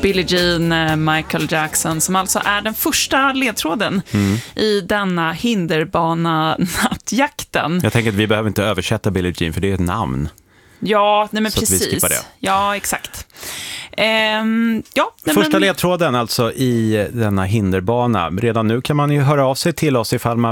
Billie Jean, Michael Jackson, som alltså är den första ledtråden i denna hinderbana-nattjakten. Jag tänker att vi behöver inte översätta Billie Jean, för det är ett namn. Ja, nej men så precis. Det. Ja, exakt. Första ledtråden alltså i denna hinderbana. Redan nu kan man ju höra av sig till oss ifall man